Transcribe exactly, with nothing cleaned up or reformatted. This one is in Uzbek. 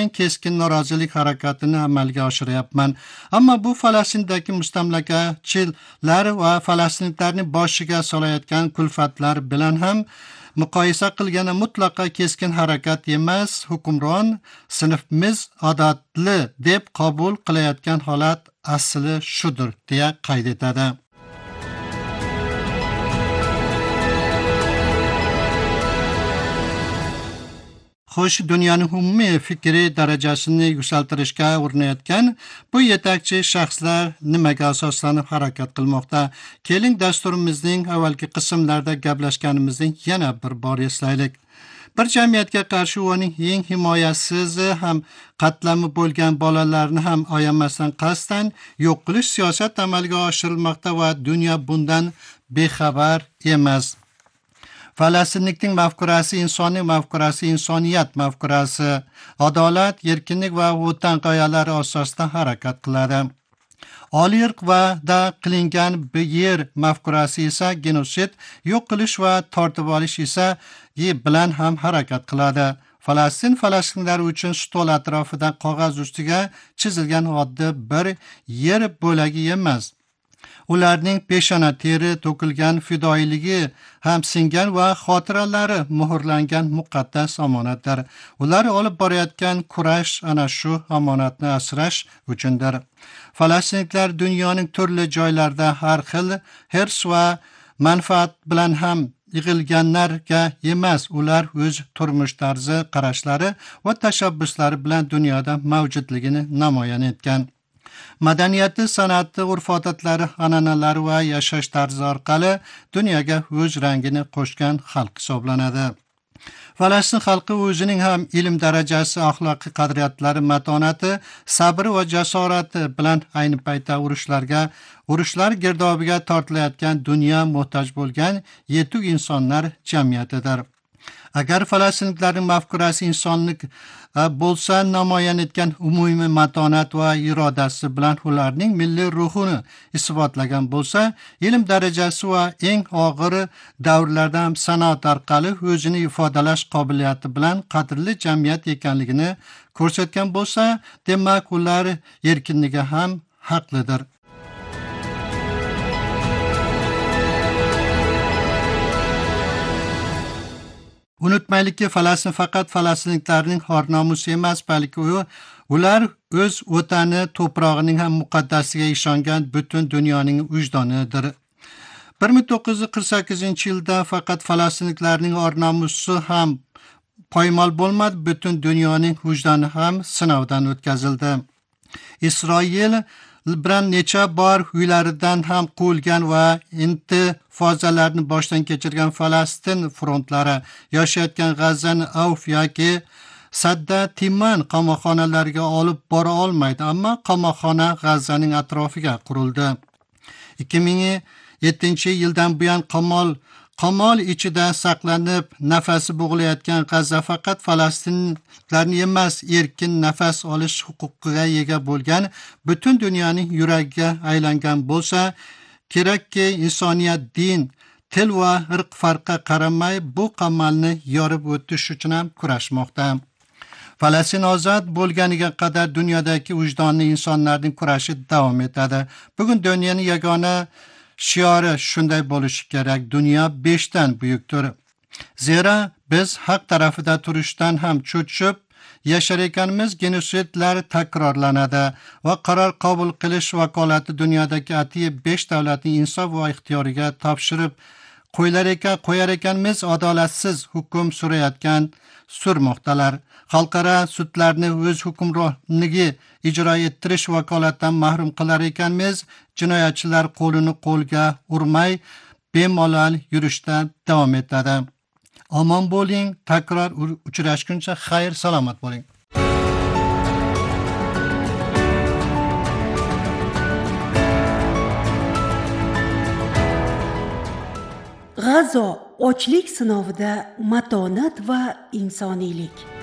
men keskin norozilik harakatini amalga oshiryapman. Ammo bu Falastindagi mustamlakachilar va falastinliklarning boshiga solayotgan kulfatlar bilan ham muqoyisa qilganda mutlaqo keskin harakat emas, hukmron sinfimiz odatli deb qabul qilayotgan holat asli shudir, deya qayd etadi. Xo'sh, dunyoning umumiy fikriy darajasini yuksaltirishga urinayotgan bu yetakchi shaxslar nimaga asoslanib harakat qilmoqda? Keling, dasturimizning avvalgi qismlarida gaplashganimizni yana bir bor eslaylik. Bir jamiyatga qarshi uning eng himoyasiz ham qatlami bo'lgan bolalarni ham ayamasdan qasddan yo'q qilish siyosat amalga oshirilmoqda va dunyo bundan bexabar emas. Falastinlikning mafkurasi insoniy mafkurasi, insoniyat mafkurasi, adolat, erkinlik va vatan g'oyalari asosida harakat qiladi. Oliy irq va da qilingan yer mafkurasi esa genosid, yo'q qilish va tortib olish esa bilan ham harakat qiladi. Falastin falastinlar uchun stol atrofidan qog'oz ustiga chizilgan oddiy bir yer bo'lagi emas. Ularning peshona teri to'kilgan fidoyiligi ham singan va xotiralari muhrlangan muqaddas omonatdir. Ular olib borayotgan kurash ana shu omonatni asrash uchundir. Falastinliklar dunyoning turli joylarida har xil hirs va manfaat bilan ham yig'ilganlarga emas, ular o'z turmush tarzi, qarashlari va tashabbuslari bilan dunyoda mavjudligini namoyon etgan. Madaniyati, san'ati, urf-odatlari, an'analari va yashash tarzi orqali dunyoga o'z rangini qo'shgan xalq hisoblanadi. Falastin xalqi o'zining ham ilm darajasi, axloqiy qadriyatlari, matonati, sabri va jasorati bilan ayni paytda urushlarga, urushlar girdobiga tortilayotgan dunyo muhtoj bo'lgan yetuk insonlar jamiyatidir. Agar falastinliklarning mafkurasi insonlik bo'lsa, namoyon etgan umumiy matonat va irodasi bilan ularning milliy ruhini isbotlagan bo'lsa, ilm darajasi va eng og'ir davrlarda ham san'at orqali o'zini ifodalash qobiliyati bilan qadrli jamiyat ekanligini ko'rsatgan bo'lsa, demak ular erkinligiga ham haqlidir. Unutmaylikki, Falastin faqat falastinliklarning xor-nomusi emas, balki ular o'z vatani, to'prog'ining ham muqaddasiga ishongan butun dunyoning vijdonidir. bir ming to'qqiz yuz qirq sakkizinchi yilda faqat falastinliklarning xor-nomusi ham poymol bo'lmadi, butun dunyoning vijdoni ham sinovdan o'tkazildi. Isroil bilan necha bor uylaridan ham quvilgan va intifozalarni boshdan kechirgan Falastin frontlari yashayotgan G'azzani Avf yoki Sadda Timman qamoqxonalariga olib bora olmaydi, ammo qamoqxona G'azzaning atrofiga qurildi. ikki ming yettinchi yildan buyon qamol Qamol ichida saqlanib nafasi bo'g'layotgan G'azza faqat falastinliklarning emas, erkin nafas olish huquqiga ega bo'lgan butun dunyoning yuragiga aylangan bo'lsa kerakki, insoniyat din, til va irq farqiga qaramay bu qamalni yorib o'tish uchun ham kurashmoqda. Falastin ozod bo'lganiga qadar dunyodagi vijdonli insonlarning kurashi davom etadi. Bugun dunyoning yagona shiori shunday bo'lishi kerak. Dunyo beshdan buyukdir. Zero biz haq tarafida turishdan ham cho'chib yashar ekanmiz, genosidlar takrorlanadi va qaror qabul qilish vakolati dunyodagi atiy besh davlatning insof va ixtiyoriga topshirib qo'ylar ekan, qo'yar ekanmiz, adolatsiz hukm surayotgan surmoqdalar. Xalqaro sudlarni o'z hukmronligi ijro ettirish vakolatidan mahrum qilar ekanmiz, jinoyatchilar qo'lini qo'lga urmay bemalol yurishda davom etadi. Omon bo'ling, takror uchrashguncha xayr, salomat bo'ling. G'azzo ochlik sinovida matonat va insoniylik.